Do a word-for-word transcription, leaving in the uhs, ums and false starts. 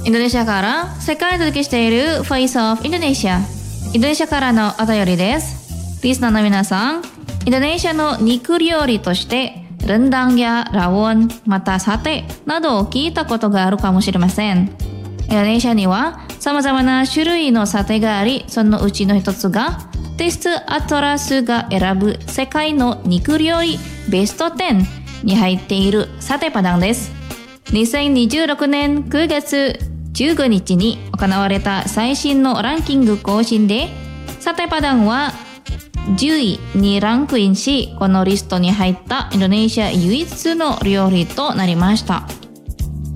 インドネシアから世界に届けしている Voice of Indonesia。 インドネシアからのお便りです。リスナーの皆さん、インドネシアの肉料理としてレンダンやラウォン、またサテなどを聞いたことがあるかもしれません。インドネシアには様々な種類のサテがあり、そのうちの一つがテストアトラスが選ぶ世界の肉料理ベストじゅうに入っているサテパダンです。にせんにじゅうろくねんくがつじゅうごにちに行われた最新のランキング更新で、サテパダンはじゅういにランクインし、このリストに入ったインドネシア唯一の料理となりました。